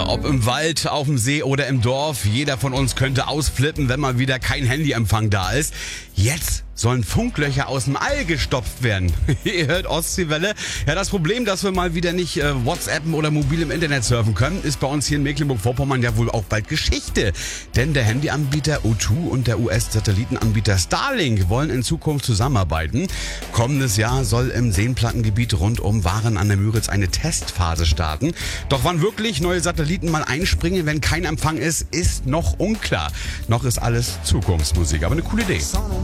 Ob im Wald, auf dem See oder im Dorf, jeder von uns könnte ausflippen, wenn mal wieder kein Handyempfang da ist. Jetzt sollen Funklöcher aus dem All gestopft werden. Ihr hört Ostseewelle. Ja, das Problem, dass wir mal wieder nicht WhatsAppen oder mobil im Internet surfen können, ist bei uns hier in Mecklenburg-Vorpommern ja wohl auch bald Geschichte. Denn der Handyanbieter O2 und der US-Satellitenanbieter Starlink wollen in Zukunft zusammenarbeiten. Kommendes Jahr soll im Seenplattengebiet rund um Waren an der Müritz eine Testphase starten. Doch wann wirklich neue Satelliten mal einspringen, wenn kein Empfang ist, ist noch unklar. Noch ist alles Zukunftsmusik, aber eine coole Idee.